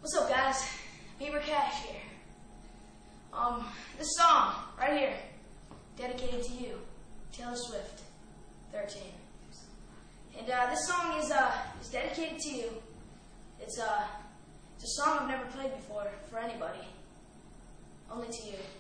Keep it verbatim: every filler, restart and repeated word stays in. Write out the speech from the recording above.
What's up, guys? Beaver Cash here. Um, this song right here, dedicated to you, Taylor Swift, thirteen. And uh, this song is uh is dedicated to you. It's uh it's a song I've never played before for anybody, only to you.